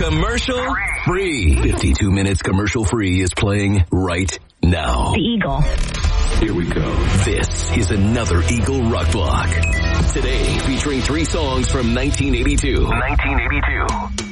commercial free. 52 minutes commercial free is playing right now. The Eagle. Here we go. This is another Eagle Rock Block. Today, featuring 3 songs from 1982.